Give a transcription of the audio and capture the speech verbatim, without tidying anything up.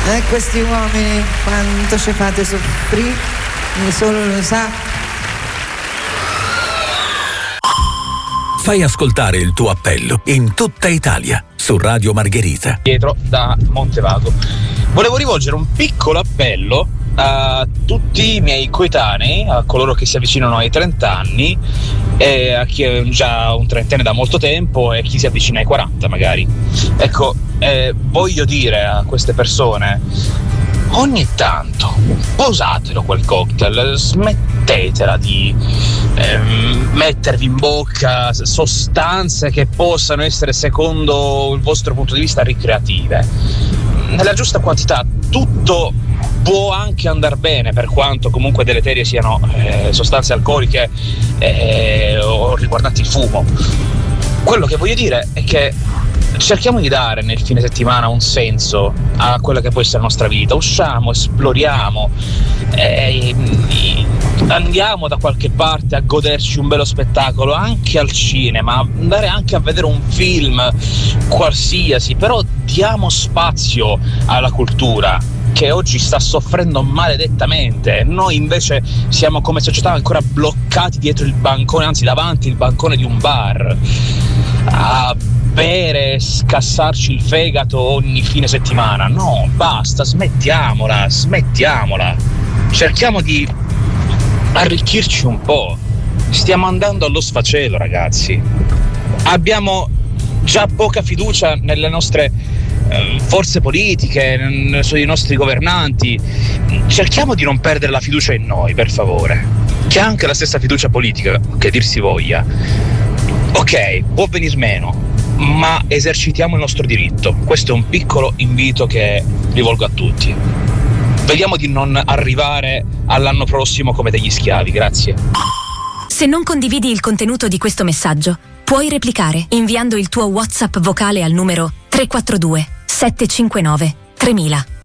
E questi uomini quanto ci fate soffrire, solo lo sa. Fai ascoltare il tuo appello in tutta Italia su Radio Margherita. Pietro da Montevago. Volevo rivolgere un piccolo appello a tutti i miei coetanei, a coloro che si avvicinano ai trenta anni e a chi è già un trentenne da molto tempo e chi si avvicina ai quaranta magari. Ecco, eh, voglio dire a queste persone: ogni tanto posatelo quel cocktail, smettetela di ehm, mettervi in bocca sostanze che possano essere, secondo il vostro punto di vista, ricreative. Nella giusta quantità tutto può anche andar bene, per quanto comunque deleterie siano eh, sostanze alcoliche eh, o riguardanti il fumo. Quello che voglio dire è che cerchiamo di dare nel fine settimana un senso a quella che può essere la nostra vita. Usciamo, esploriamo, eh, andiamo da qualche parte a goderci un bello spettacolo, anche al cinema, andare anche a vedere un film qualsiasi, però diamo spazio alla cultura che oggi sta soffrendo maledettamente. Noi invece siamo come società ancora bloccati dietro il bancone, anzi davanti il bancone di un bar, a bere, scassarci il fegato ogni fine settimana. No, basta, smettiamola, smettiamola. Cerchiamo di arricchirci un po'. Stiamo andando allo sfacelo, ragazzi. Abbiamo già poca fiducia nelle nostre eh, forze politiche, sui nostri governanti. Cerchiamo di non perdere la fiducia in noi, per favore, che ha anche la stessa fiducia politica, che dir si voglia. Ok, può venir meno, ma esercitiamo il nostro diritto. Questo è un piccolo invito che rivolgo a tutti. Vediamo di non arrivare all'anno prossimo come degli schiavi. Grazie. Se non condividi il contenuto di questo messaggio, puoi replicare inviando il tuo WhatsApp vocale al numero tre quattro due sette cinque nove tremila.